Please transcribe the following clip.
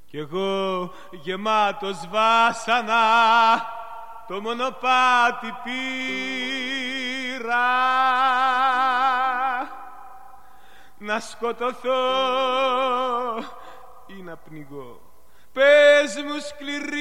Κι εγώ γεμάτος βάσανα το μονοπάτι πήρα να σκοτωθώ ή να πνιγώ. Πες μου σκληρή